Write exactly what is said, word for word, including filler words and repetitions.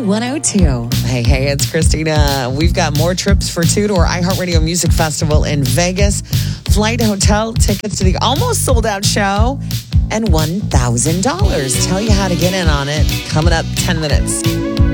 one oh two. Hey, hey, it's Christina. We've got more trips for two to our iHeartRadio Music Festival in Vegas. Flight, hotel, tickets to the almost sold out show, and one thousand dollars. Tell you how to get in on it coming up ten minutes.